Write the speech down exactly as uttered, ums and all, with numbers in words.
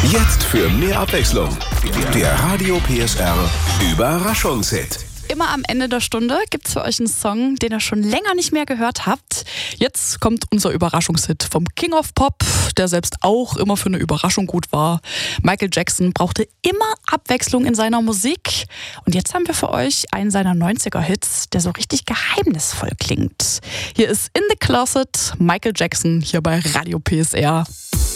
Jetzt für mehr Abwechslung. Der Radio P S R Überraschungshit. Immer am Ende der Stunde gibt's für euch einen Song, den ihr schon länger nicht mehr gehört habt. Jetzt kommt unser Überraschungshit vom King of Pop, der selbst auch immer für eine Überraschung gut war. Michael Jackson brauchte immer Abwechslung in seiner Musik. Und jetzt haben wir für euch einen seiner neunziger-Hits, der so richtig geheimnisvoll klingt. Hier ist In the Closet, Michael Jackson, hier bei Radio P S R.